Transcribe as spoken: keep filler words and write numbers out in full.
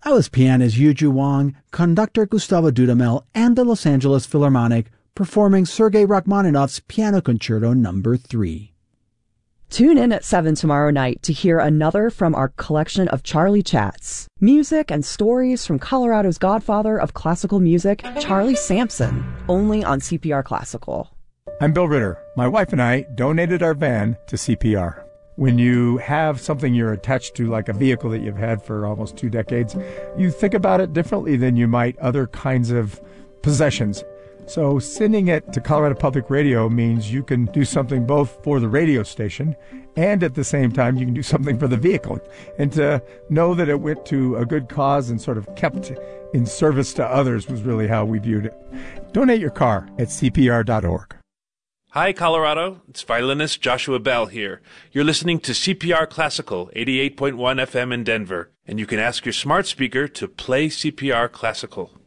I was pianist Yuju Wang, conductor Gustavo Dudamel, and the Los Angeles Philharmonic performing Sergei Rachmaninoff's Piano Concerto Number three. Tune in at seven tomorrow night to hear another from our collection of Charlie Chats. Music and stories from Colorado's godfather of classical music, Charlie Sampson, only on C P R Classical. I'm Bill Ritter. My wife and I donated our van to C P R. When you have something you're attached to, like a vehicle that you've had for almost two decades, you think about it differently than you might other kinds of possessions. So sending it to Colorado Public Radio means you can do something both for the radio station and at the same time you can do something for the vehicle. And to know that it went to a good cause and sort of kept in service to others was really how we viewed it. Donate your car at C P R dot org. Hi, Colorado. It's violinist Joshua Bell here. You're listening to C P R Classical, eighty-eight point one F M in Denver, and you can ask your smart speaker to play C P R Classical.